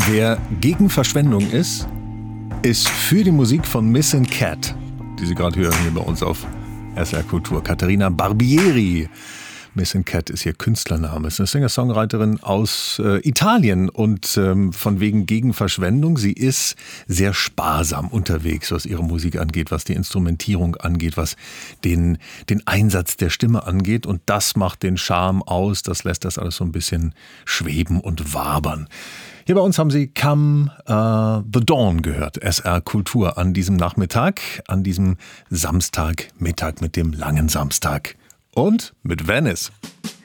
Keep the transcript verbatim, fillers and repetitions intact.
Wer gegen Verschwendung ist, ist für die Musik von Missin' Cat, die Sie gerade hören hier bei uns auf S R Kultur. Caterina Barbieri. Missin' Cat ist ihr Künstlername. Es ist eine Singer-Songwriterin aus äh, Italien und ähm, von wegen gegen Verschwendung. Sie ist sehr sparsam unterwegs, was ihre Musik angeht, was die Instrumentierung angeht, was den, den Einsatz der Stimme angeht. Und das macht den Charme aus. Das lässt das alles so ein bisschen schweben und wabern. Hier bei uns haben Sie Come uh, the Dawn gehört, S R Kultur an diesem Nachmittag, an diesem Samstagmittag mit dem langen Samstag. Und mit Venice.